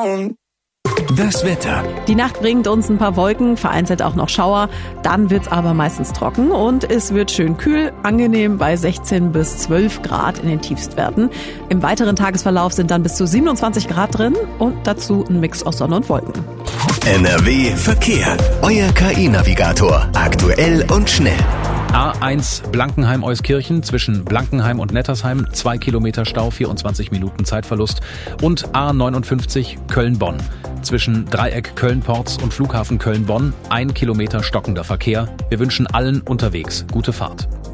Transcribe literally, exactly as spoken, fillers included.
Das Wetter. Die Nacht bringt uns ein paar Wolken, vereinzelt auch noch Schauer. Dann wird's aber meistens trocken und es wird schön kühl, angenehm bei sechzehn bis zwölf Grad in den Tiefstwerten. Im weiteren Tagesverlauf sind dann bis zu siebenundzwanzig Grad drin und dazu ein Mix aus Sonne und Wolken. N R W Verkehr. Euer K I-Navigator. Aktuell und schnell. A eins Blankenheim-Euskirchen zwischen Blankenheim und Nettersheim, zwei Kilometer Stau, vierundzwanzig Minuten Zeitverlust. Und A neunundfünfzig Köln-Bonn zwischen Dreieck Köln-Porz und Flughafen Köln-Bonn, ein Kilometer stockender Verkehr. Wir wünschen allen unterwegs gute Fahrt.